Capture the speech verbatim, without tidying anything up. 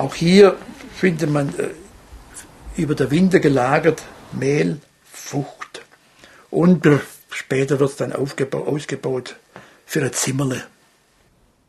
Auch hier findet man äh, über der Winter gelagert Mehl, Frucht und äh, später wird es dann aufgebaut, ausgebaut für ein Zimmerle.